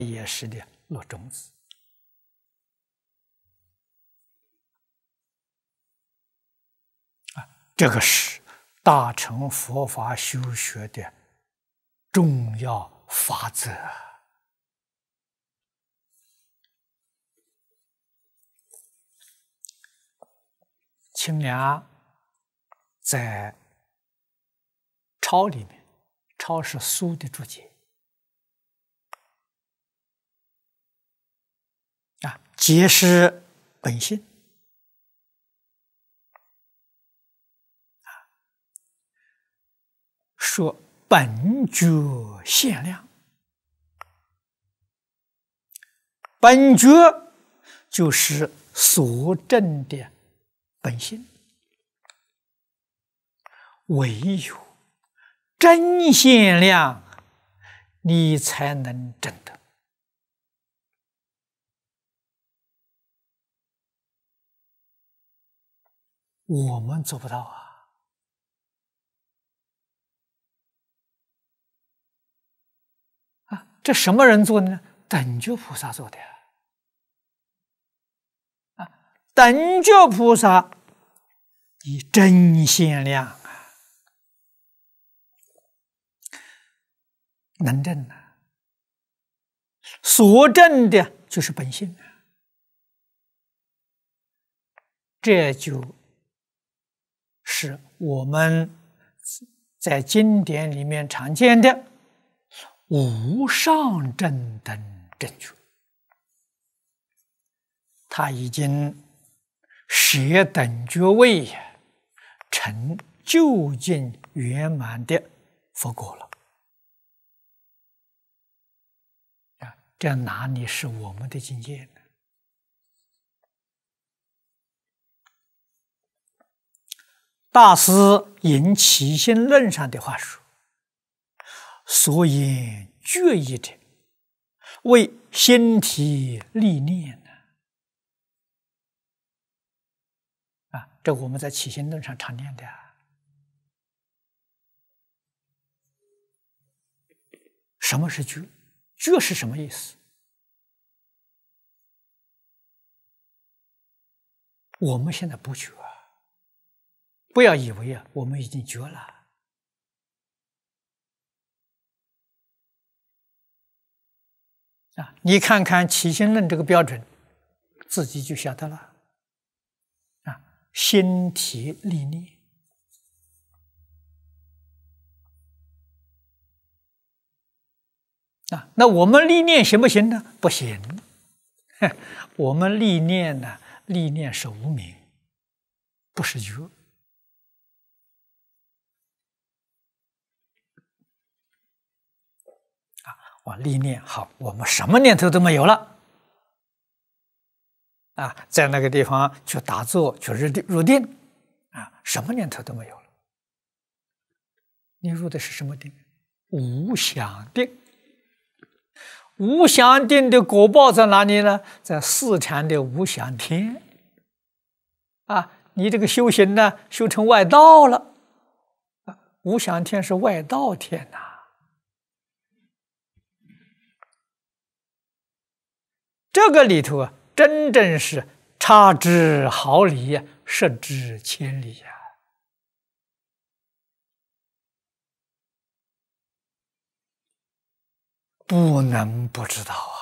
也是的落种子啊，这个是大乘佛法修学的重要法则。清凉在抄里面，抄是苏的注解啊，解是本性说本觉限量，本觉就是所证的本性，唯有真限量，你才能证得。我们做不到啊！这什么人做的呢？等觉菩萨做的啊！等觉菩萨以真限量啊，能证啊，所证的就是本性啊，这就是我们在经典里面常见的无上正等正觉，他已经舍等觉位成究竟圆满的佛果了啊！这哪里是我们的境界呢？大师引起心论上的话说：“所言觉义者，为心体历练啊！这我们在起心论上常念的什么是觉？觉是什么意思？我们现在不觉不要以为我们已经觉了啊！你看看起心论这个标准，自己就晓得了啊！心体历练啊，那我们历练行不行呢？不行，我们历练呢，历练是无明，不是觉。我历练好，我们什么念头都没有了啊，在那个地方去打坐，去入定啊，什么念头都没有了。你入的是什么定？无想定。无想定的果报在哪里呢？在四禅的无想天啊！你这个修行呢，修成外道了啊！无想天是外道天呐。这个里头真正是差之毫厘，失之千里呀！不能不知道